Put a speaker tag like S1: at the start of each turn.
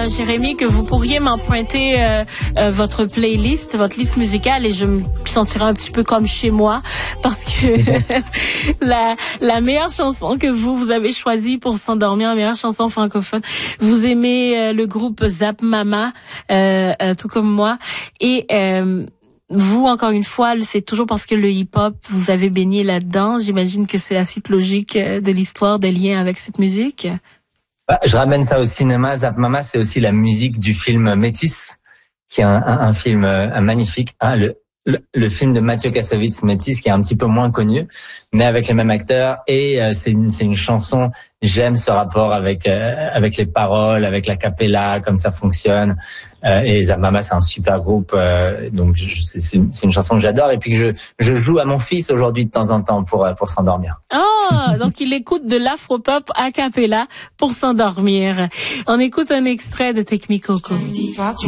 S1: Jérémy, que vous pourriez m'emprunter votre playlist, votre liste musicale, et je me sentirais un petit peu comme chez moi, parce que la meilleure chanson que vous avez choisie pour s'endormir, la meilleure chanson francophone, vous aimez le groupe Zap Mama, tout comme moi, et vous, encore une fois, c'est toujours parce que le hip-hop, vous avez baigné là-dedans. J'imagine que c'est la suite logique de l'histoire, des liens avec cette musique.
S2: Je ramène ça au cinéma. Zap Mama, c'est aussi la musique du film Métis, qui est un film magnifique. Le film de Mathieu Kassovitz, Métis, qui est un petit peu moins connu, mais avec les mêmes acteurs. Et c'est une chanson. J'aime ce rapport avec les paroles, avec la cappella, comme ça fonctionne. Et Zap Mama, c'est un super groupe. Donc c'est une chanson que j'adore, et puis que je joue à mon fils aujourd'hui de temps en temps pour s'endormir.
S1: Oh, donc il écoute de l'afro-pop a cappella pour s'endormir. On écoute un extrait de Take Me Coco.